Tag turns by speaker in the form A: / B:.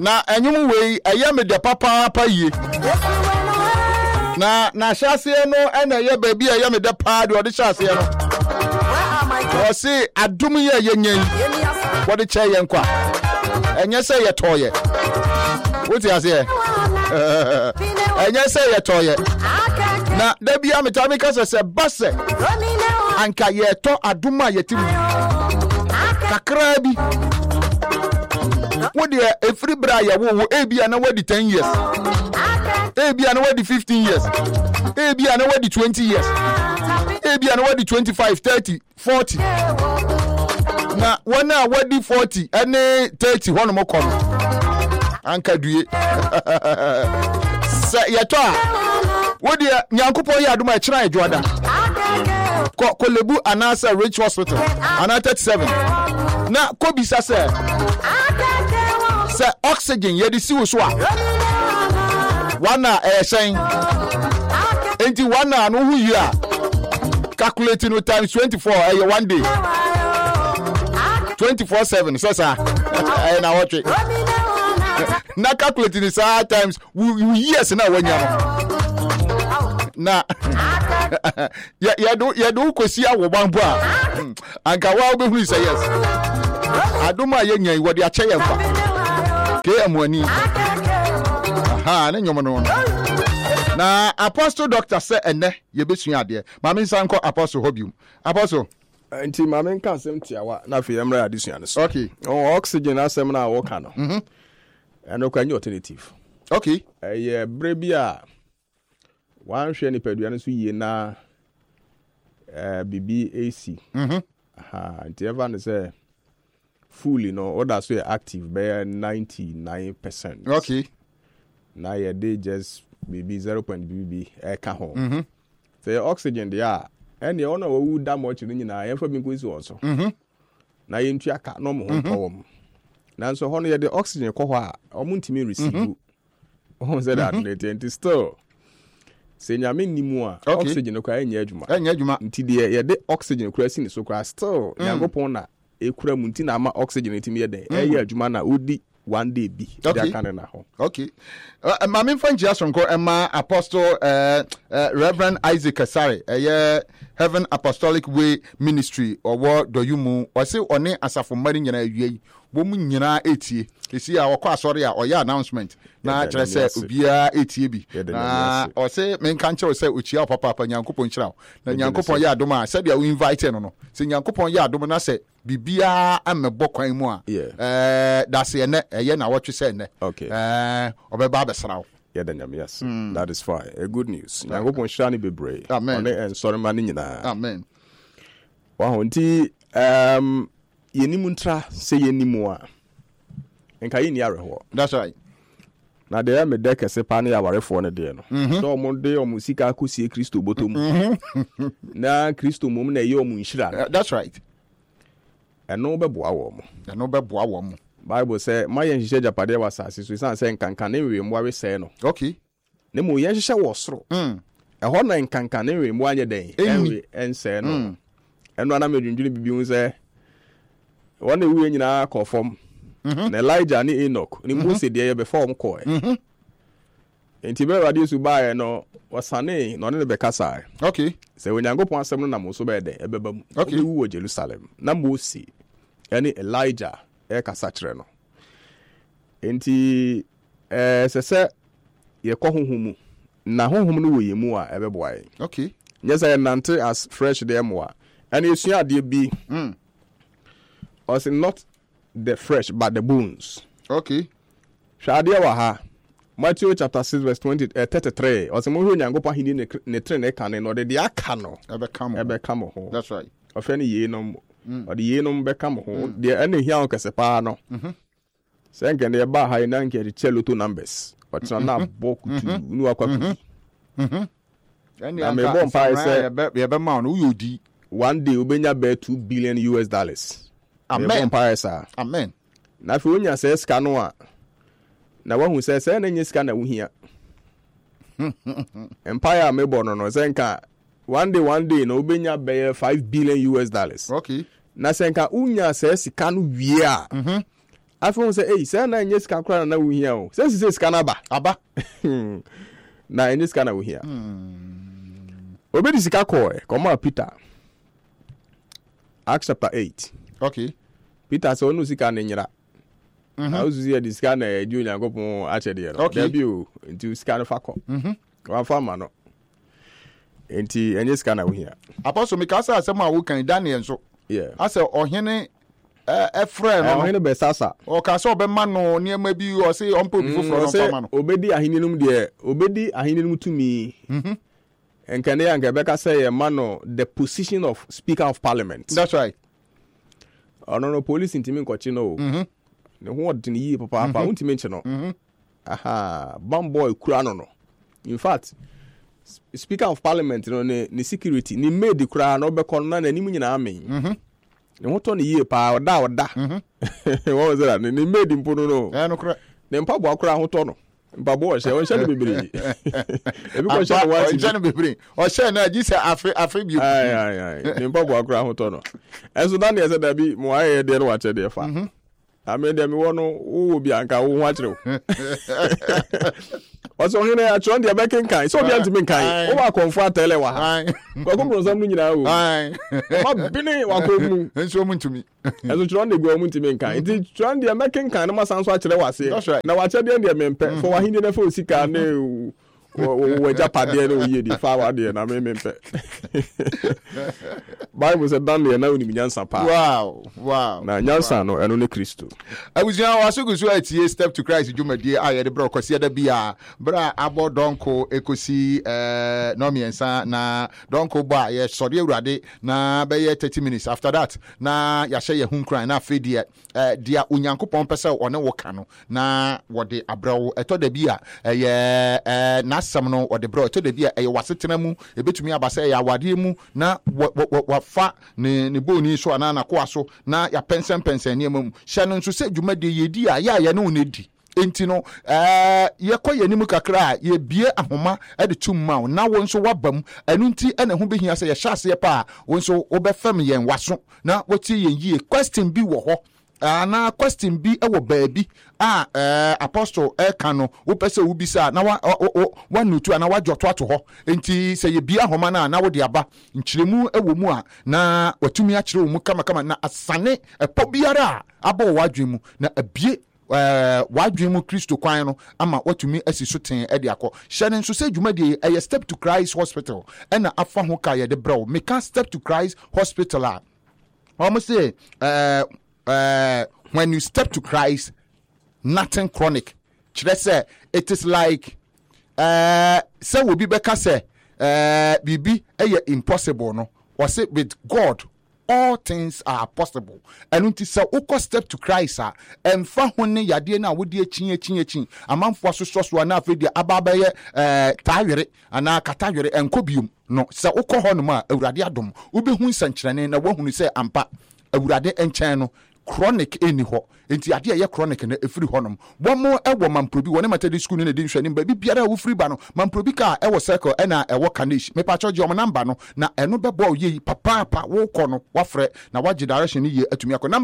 A: na enyum we eye me de papa ye na hyase no ena ye ba bi eye me de pa de odi hyase no o se adum ye yenyen wodi che ye nkwa enye se ye toye woti ase enye se ye toye na da bia metami kase se base anka ye to adum a yetimu kakra bi wodi every bra ya wo ebia na wadi 10 years ebia na wadi 15 years ebia na wadi 20 years ebia na wadi 25 30 40 na wana wadi 40 ene 30 hono mo kono anka due se ye to a wodi nyankopon ya aduma kira edwoda ko lebu anasa rich hospital ana 37 na ko bisa se oxygen ye di siwo so a wana shen enti wana no hu yi a calculating no times 24 one day 24/7 so sa na watch it na calculating is times years na wanya na ya do kosi awo bambo a anka wa obehu say yes aduma ye nyan wodi ache ye mfa ke amwani aha na nyomo no na apostle doctor say ene ye besu ade ma me san ko apostle hobium apostle
B: anti ma me nka asem tiawa na fe yemra adesua ne so
A: okay
B: oxygen asem na wo ka no eno kwa nyi alternative
A: okay
B: ye brebia wan hwe ni padua no so yie na BBAC aha anti ever ne say fully no order so active by 99%.
A: Okay.
B: Now your day just maybe 0.BB ka ho. The oxygen there and the owner who that much in na e fa mi go so. Na ye ntua ka no mo ho pawom. Na so hono ye the oxygen ko ho a omuntimi receive. Oh say that it still. Se nyame nimu a oxygen ko anya adwuma. Anya adwuma. Nti de ye the oxygen ko asi ni so ko still nyagopon na ekura munti na ama oxygen etimi ye den eye adwuma na odi one day bi dia kan na ho.
A: Okay. Mama Fanji Asonko ema Apostle Reverend Isaac Kasare Heaven Apostolic Way Ministry owo doyumu o se one asafo mari nyina awie wo mu nyina etie esi a wokọ asori a oya announcement na kire se obia etie bi na o se menka nche se ochia papa nyankopon kira na nyankopon ya adom a se bia we invite no se nyankopon ya adom na se bibia amebo kwan mu a da se ene eye na wotwe se ene obeba abesrawo.
B: Yes, that is fine. A good news. Nyankopon shani bebre.
A: Amen.
B: And sorry man nyina.
A: Amen.
B: Wa honti yenimuntra se yenimu a enka yeni areho.
A: That's right.
B: Na de me de kese pa na yawarefo ne de no. So omo de omo sika akosie Kristo botom. Na Kristo mom na ye omo nhira.
A: That's right.
B: Eno beboa wo mo.
A: Eno beboa wo mo.
B: Bible say my yen hye japade wasase so isan say nkankan ne wemu awe say no.
A: Okay.
B: Ne mo yen hye wo soro. Eho na nkankan ne wemu anye den. Enwe ense no. Eno na medwundwune bibi say wona ewu nyina kofom. Na Elijah ni Enoch ni Moses de ye before ko e. Enti be radio su ba no wasane no ne be kasa.
A: Okay.
B: Say onyankopon asem no na mo so be de ebeba mu.
A: Okay.
B: Wo Jerusalem. Na Moses yani Elijah kasa kire no. Enti se ye kɔ honhom na honhom no wo yemu a ebeboa ye.
A: Okay.
B: Yes, I nante as fresh them wa. And you see ade bi also not the fresh but the bones.
A: Okay.
B: Shadia wa ha. Matthew chapter 6 verse 33. Also mo hu nyankopɔ hini ne tre ne kan no de aka no ebe come ho.
A: That's right.
B: Ofeni ye no or the ye no be come ho. De ene hia on kase pa no. Say nkan de ba ha na nkan de cheloto numbers. But na boku tu nu akwa.
A: And me bon pa say be man who you di
B: one day ubenya be $2 billion.
A: Amen.
B: Amen. Na fi onya say ska no a na wahu say na nye ska na wuhia. Empire me bono no say nka one day na ubenya be $5 billion.
A: Okay.
B: Na say nka unya say sika no wie a afọ say eh say na nye sika kora na wo hia o say sika na aba na nye sika na wo hia obedi sika ko come Peter Acts chapter 8
A: okay
B: Peter say onu sika na nyira na uzuzi ya sika na edi Onyankopon ache de no da bi o nti sika na fakọ wa fa ma no enti enye sika na wo hia
A: apostle mikasa asem a wo kan Daniel so ase ohene efre no
B: ohene be sasa
A: o ka so be ma no niema bi o se on podi foforo no fa ma no
B: obedi ahininum de obedi ahininum tumi enkane yanka be ka say ma no the position of speaker of parliament.
A: That's right.
B: No police intimi nkochi no ne ho odin yi papa untimi nche no aha bamboy kura no in fact speaker of parliament no ne security ni made kura no be kon na nanim nyina amen ne ho to ne yi pa oda what was that ne made mpono no
A: no kura
B: ne mpa bo akura ho to no mpa bo hye won hye ne bebere ebi ko hye no
A: hye ne bebere o hye na ji se afi bi
B: ai ne mpa bo akura ho to no enso dan ne se da bi mo aye de no wa che de fa amen dem wono wo bi anka wo ho akire waso hene ya chon dia beken kan so bia ntimi kan wo ba konfo atele wa ha ko ko prosam nu nyina wo ma bini wa ko mu
A: enso mu ntumi
B: enso chon de go mu ntimi kan nti chon dia beken kan na masanso akire wase na wa che dia mempe for wa hinde na fa osika na wo japade na oye di fa wa de na mempe Bible said Daniel na uni nyansa pa
A: wow
B: na nyansa no eno ne Kristo
A: abuzia wasugusu atie step to Christ dwumadie aye de bro kwasi da bia bra abo donko ekosi no miensa na donko ba ye sori awurade na be ye 30 minutes after that na ya hye ye hunkran na afedie dia Onyankopon pese one wo ka no na wode abrawo eto da bia ye na asam no wode bro eto da bia ye wasetena mu ebetumi abasa ya wade mu na fa ne boni so ana na kwa so na ya pensen ne mu hye no nso se dwumade yedi a ya ne onedi enti no ye koye ni mu kakra ye bie ahoma de tumma na won so wabam anu nti ene ho behia se ye hyase pa won so obefam yen waso na woti yen yie question bi wo ho na question bi ewo baabi apostle kano wo pese wo bisa na wa nutu na wa joto ato ho enti se ye bia homa na wo de aba nkyiremu ewo mu a na watumi akire wo mu kama na asane epo biara aba wo adwemu na abie wadwemu Kristo kwan no ama watumi asiso ten de akọ hyene nso se dwumade eye Step to Christ Hospital na afa ho ka ye de bro meka Step to Christ Hospital almost say when you step to Christ, nothing chronic. Say it is like say we be beka say bibi impossible no. Or say with God all things are possible. And until say oko step to Christ emfa hone yade na wodi achin amanfo so na afedi ababaye tawere ana katawere enkobium no say oko ho no ma awurade adom ubehu nsankyerene na wahunu say ampa awurade enchen no chronic eni ho enti ade ye chronic na efiri honom bomo ewo mamprobi woni matadi school ni di nhwani ba bibiara wo free ba no mamprobi ka ewo circle ena ewo kanish me pa choje om number no na eno bebo ye papa wo kọ no wafre na waje direction ni ye atumi akọ